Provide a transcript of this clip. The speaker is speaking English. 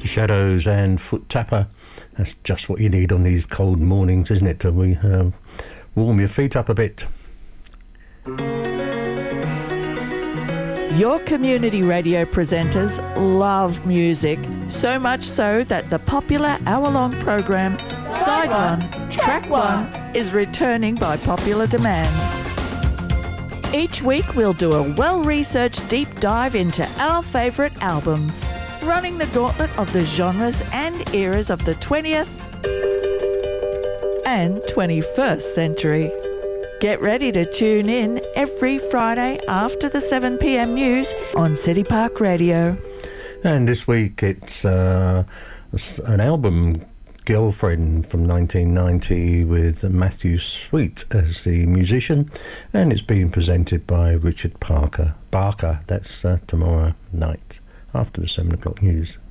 Shadows and Foot Tapper. That's just what you need on these cold mornings, isn't it? To warm your feet up a bit. Your community radio presenters love music, so much so that the popular hour-long program Side 1, Track 1 is returning by popular demand. Each week we'll do a well-researched deep dive into our favourite albums, running the gauntlet of the genres and eras of the 20th and 21st century. Get ready to tune in every Friday after the 7 p.m. news on City Park Radio. And this week it's an album, Girlfriend, from 1990, with Matthew Sweet as the musician, and it's being presented by Richard Barker. That's tomorrow night after the 7 o'clock news.